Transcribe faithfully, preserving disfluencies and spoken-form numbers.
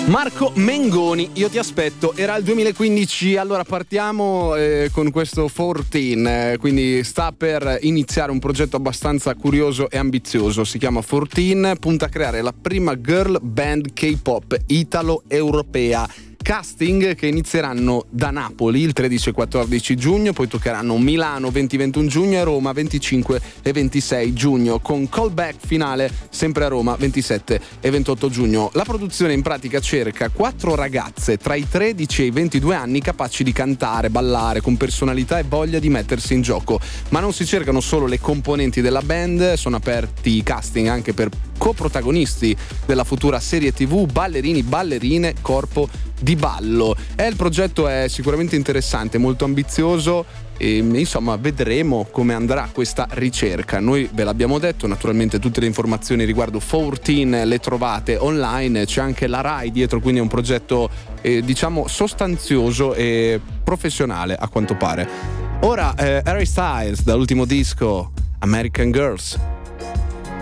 Marco Mengoni, io ti aspetto, era il duemilaquindici, allora partiamo eh, con questo quattordici, eh, quindi sta per iniziare un progetto abbastanza curioso e ambizioso, si chiama quattordici, punta a creare la prima girl band K-pop italo-europea. Casting che inizieranno da Napoli il tredici e quattordici giugno, poi toccheranno Milano venti e ventuno giugno e Roma venticinque e ventisei giugno, con callback finale sempre a Roma ventisette e ventotto giugno. La produzione in pratica cerca quattro ragazze tra i tredici e i ventidue anni capaci di cantare, ballare, con personalità e voglia di mettersi in gioco. Ma non si cercano solo le componenti della band, sono aperti i casting anche per coprotagonisti della futura serie tivù, ballerini, ballerine, corpo di ballo. E il progetto è sicuramente interessante, molto ambizioso e insomma vedremo come andrà questa ricerca. Noi ve l'abbiamo detto, naturalmente tutte le informazioni riguardo quattordici le trovate online, c'è anche la Rai dietro, quindi è un progetto eh, diciamo sostanzioso e professionale a quanto pare. Ora eh, Harry Styles dall'ultimo disco American Girls.